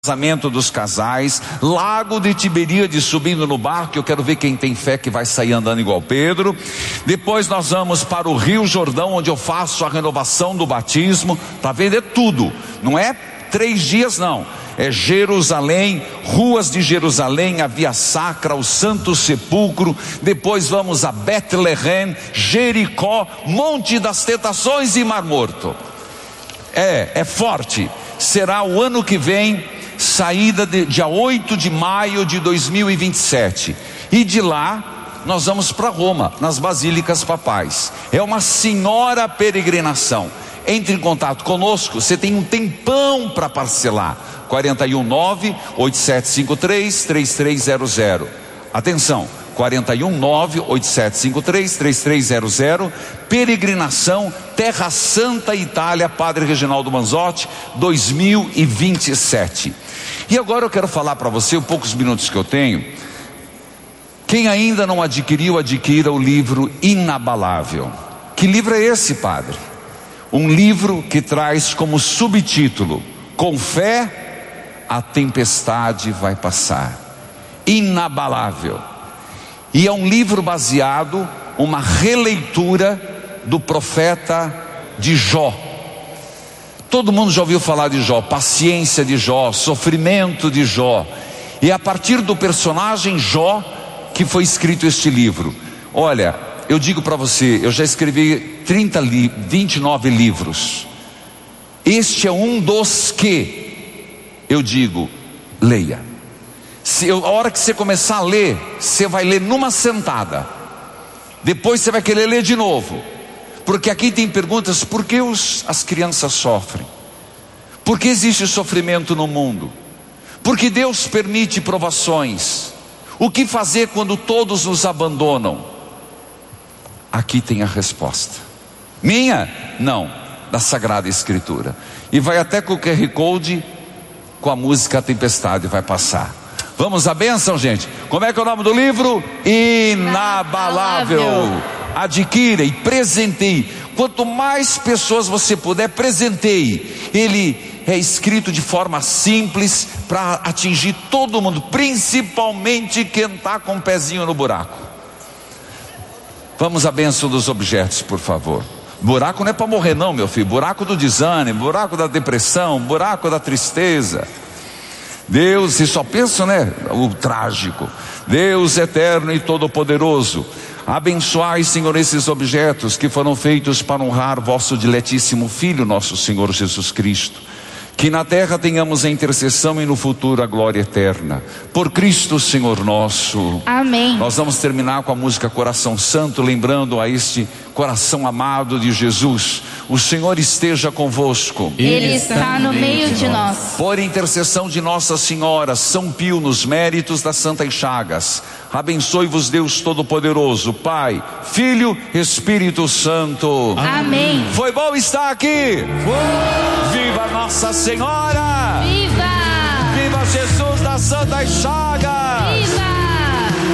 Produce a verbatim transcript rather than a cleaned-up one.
casamento dos casais, Lago de Tiberíades subindo no barco, eu quero ver quem tem fé que vai sair andando igual Pedro. Depois nós vamos para o Rio Jordão, onde eu faço a renovação do batismo. Tá vendo? É tudo, não é três dias não, é Jerusalém, ruas de Jerusalém, a Via Sacra, o Santo Sepulcro. Depois vamos a Betlehem, Jericó, Monte das Tentações e Mar Morto. É, é forte. Será o ano que vem, saída de, dia oito de maio de dois mil e vinte e sete. E de lá nós vamos para Roma, nas Basílicas Papais. É uma senhora peregrinação. Entre em contato conosco, você tem um tempão para parcelar. quatro um nove, oito sete cinco três, três três zero zero. Atenção, quatro um nove, oito sete cinco três, três três zero zero. Peregrinação Terra Santa Itália, Padre Reginaldo Manzotti, dois mil e vinte e sete. E agora eu quero falar para você, em poucos minutos que eu tenho, quem ainda não adquiriu, adquira o livro Inabalável. Que livro é esse, padre? Um livro que traz como subtítulo: com fé a tempestade vai passar. Inabalável. E é um livro baseado, uma releitura do profeta de Jó. Todo mundo já ouviu falar de Jó, paciência de Jó, sofrimento de Jó. E a partir do personagem Jó que foi escrito este livro. Olha, eu digo para você, eu já escrevi trinta li, vinte e nove livros. Este é um dos que eu digo, leia. Se, a hora que você começar a ler, você vai ler numa sentada. Depois você vai querer ler de novo. Porque aqui tem perguntas: por que os, as crianças sofrem? Por que existe sofrimento no mundo? Por que Deus permite provações? O que fazer quando todos nos abandonam? Aqui tem a resposta. Minha? Não, da Sagrada Escritura. E vai até com o Q R Code, com a música A Tempestade Vai Passar. Vamos à bênção, gente. Como é que é o nome do livro? Inabalável. Adquira e presenteie. Quanto mais pessoas você puder, presenteie. Ele é escrito de forma simples para atingir todo mundo, principalmente quem está com o pezinho no buraco. Vamos à bênção dos objetos, por favor. Buraco não é para morrer não, meu filho. Buraco do desânimo, buraco da depressão, buraco da tristeza. Deus, e só pensa, né, o trágico. Deus eterno e todo-poderoso, abençoai, Senhor, esses objetos que foram feitos para honrar vosso diletíssimo Filho, nosso Senhor Jesus Cristo. Que na terra tenhamos a intercessão e no futuro a glória eterna. Por Cristo, Senhor nosso. Amém. Nós vamos terminar com a música Coração Santo, lembrando a este coração amado de Jesus. O Senhor esteja convosco. Ele está no meio de nós. Por intercessão de Nossa Senhora, São Pio, nos méritos das Santas Chagas, abençoe-vos Deus Todo-Poderoso, Pai, Filho, Espírito Santo. Amém. Foi bom estar aqui. Viva Nossa Senhora. Viva! Viva Jesus das Santas Chagas.